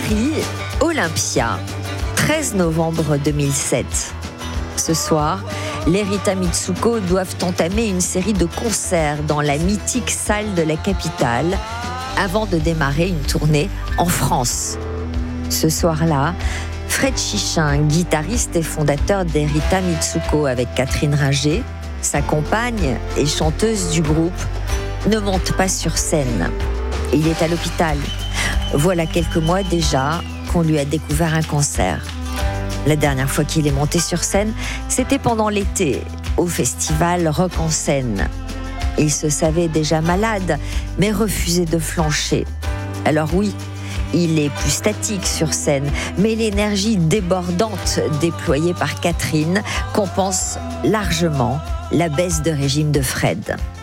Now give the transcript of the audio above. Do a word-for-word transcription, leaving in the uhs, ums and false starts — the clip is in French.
Paris, Olympia, treize novembre deux mille sept. Ce soir, les Rita Mitsuko doivent entamer une série de concerts dans la mythique salle de la capitale avant de démarrer une tournée en France. Ce soir-là, Fred Chichin, guitariste et fondateur des Rita Mitsuko avec Catherine Ringer, sa compagne et chanteuse du groupe, ne monte pas sur scène. Il est à l'hôpital. Voilà quelques mois déjà qu'on lui a découvert un cancer. La dernière fois qu'il est monté sur scène, c'était pendant l'été, au festival Rock en Seine. Il se savait déjà malade, mais refusait de flancher. Alors oui, il est plus statique sur scène, mais l'énergie débordante déployée par Catherine compense largement la baisse de régime de Fred.